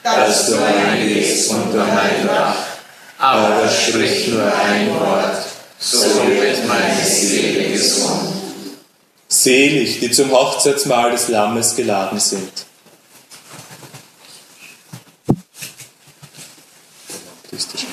dass du eingehst unter mein Dach. Aber sprich nur ein Wort, so wird meine Seele gesund. Selig, die zum Hochzeitsmahl des Lammes geladen sind. Christus